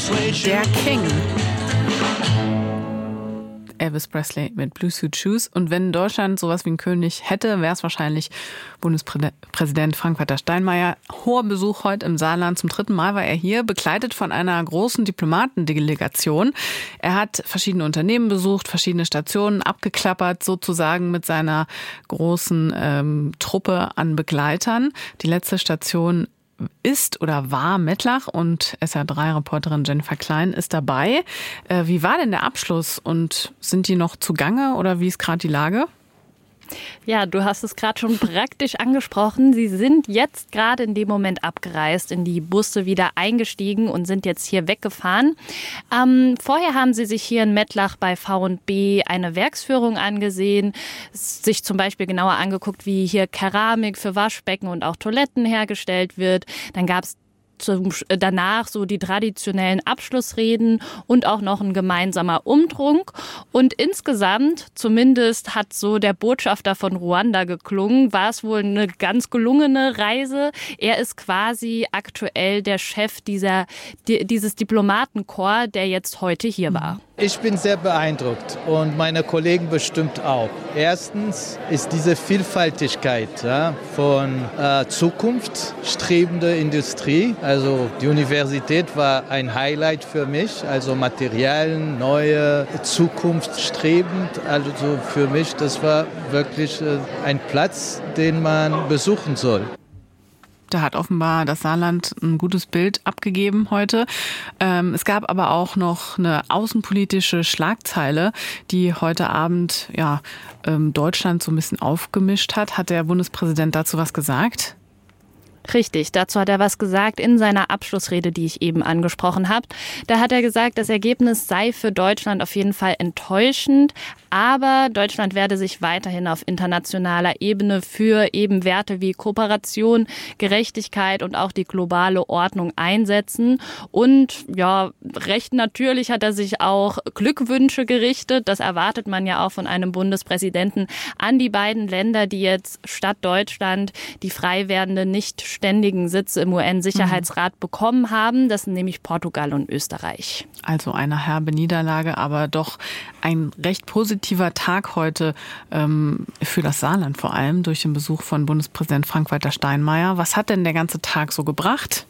Der King. Elvis Presley mit Blue Suede Shoes. Und wenn Deutschland sowas wie einen König hätte, wäre es wahrscheinlich Bundespräsident Frank-Walter Steinmeier. Hoher Besuch heute im Saarland. Zum 3. Mal war er hier, begleitet von einer großen Diplomatendelegation. Er hat verschiedene Unternehmen besucht, verschiedene Stationen abgeklappert, sozusagen mit seiner großen Truppe an Begleitern. Die letzte Station ist oder war Mettlach und SR3-Reporterin Jennifer Klein ist dabei. Wie war denn der Abschluss und sind die noch zugange oder wie ist gerade die Lage? Ja, du hast es gerade schon praktisch angesprochen. Sie sind jetzt gerade in dem Moment abgereist, in die Busse wieder eingestiegen und sind jetzt hier weggefahren. Vorher haben sie sich hier in Mettlach bei V&B eine Werksführung angesehen, sich zum Beispiel genauer angeguckt, wie hier Keramik für Waschbecken und auch Toiletten hergestellt wird. Dann gab es danach so die traditionellen Abschlussreden und auch noch ein gemeinsamer Umtrunk. Und insgesamt, zumindest hat so der Botschafter von Ruanda geklungen, war es wohl eine ganz gelungene Reise. Er ist quasi aktuell der Chef dieses Diplomatenkorps, der jetzt heute hier war. Ich bin sehr beeindruckt und meine Kollegen bestimmt auch. Erstens ist diese Vielfältigkeit von zukunftsstrebender Industrie. Also die Universität war ein Highlight für mich. Also Materialien, neue, zukunftsstrebend. Also für mich, das war wirklich ein Platz, den man besuchen soll. Da hat offenbar das Saarland ein gutes Bild abgegeben heute. Es gab aber auch noch eine außenpolitische Schlagzeile, die heute Abend Deutschland so ein bisschen aufgemischt hat. Hat der Bundespräsident dazu was gesagt? Richtig, dazu hat er was gesagt in seiner Abschlussrede, die ich eben angesprochen habe. Da hat er gesagt, das Ergebnis sei für Deutschland auf jeden Fall enttäuschend, aber Deutschland werde sich weiterhin auf internationaler Ebene für eben Werte wie Kooperation, Gerechtigkeit und auch die globale Ordnung einsetzen. Und ja, recht natürlich hat er sich auch Glückwünsche gerichtet. Das erwartet man ja auch von einem Bundespräsidenten an die beiden Länder, die jetzt statt Deutschland die frei werdenden nicht ständigen Sitze im UN-Sicherheitsrat bekommen haben. Das sind nämlich Portugal und Österreich. Also eine herbe Niederlage, aber doch ein recht positiver Tag heute für das Saarland vor allem durch den Besuch von Bundespräsident Frank-Walter Steinmeier. Was hat denn der ganze Tag so gebracht?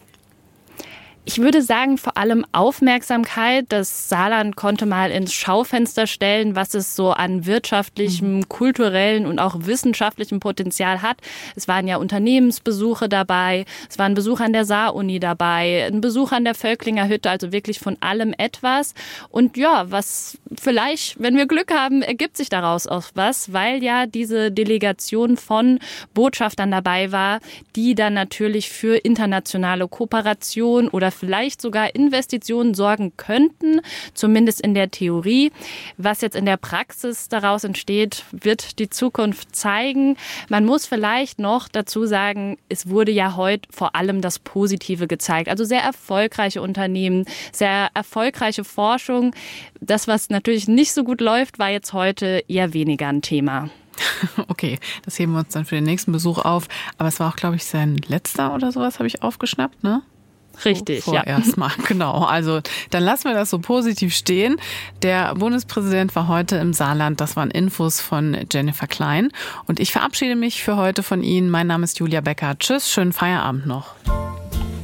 Ich würde sagen, vor allem Aufmerksamkeit. Das Saarland konnte mal ins Schaufenster stellen, was es so an wirtschaftlichem, kulturellen und auch wissenschaftlichem Potenzial hat. Es waren ja Unternehmensbesuche dabei, es war ein Besuch an der Saar-Uni dabei, ein Besuch an der Völklinger Hütte, also wirklich von allem etwas. Und ja, was vielleicht, wenn wir Glück haben, ergibt sich daraus auch was, weil ja diese Delegation von Botschaftern dabei war, die dann natürlich für internationale Kooperation oder vielleicht sogar Investitionen sorgen könnten, zumindest in der Theorie. Was jetzt in der Praxis daraus entsteht, wird die Zukunft zeigen. Man muss vielleicht noch dazu sagen, es wurde ja heute vor allem das Positive gezeigt. Also sehr erfolgreiche Unternehmen, sehr erfolgreiche Forschung. Das, was natürlich nicht so gut läuft, war jetzt heute eher weniger ein Thema. Okay, das heben wir uns dann für den nächsten Besuch auf. Aber es war auch, glaube ich, sein letzter oder sowas, habe ich aufgeschnappt, ne? Richtig, ja. Vorerst mal, genau. Also dann lassen wir das so positiv stehen. Der Bundespräsident war heute im Saarland. Das waren Infos von Jennifer Klein. Und ich verabschiede mich für heute von Ihnen. Mein Name ist Julia Becker. Tschüss, schönen Feierabend noch.